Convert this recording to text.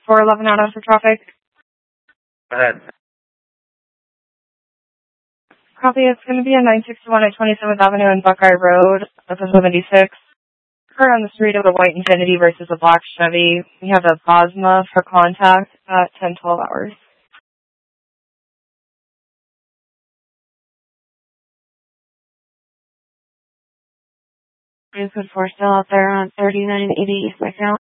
411 out for traffic. Go ahead. Copy, it's going to be a 961 at 27th Avenue and Buckeye Road, that's a 76. Car on the street of a white Infiniti versus a black Chevy. We have a Bosma for contact at 10-12 hours. Code 4 still out there on 3980 East Account.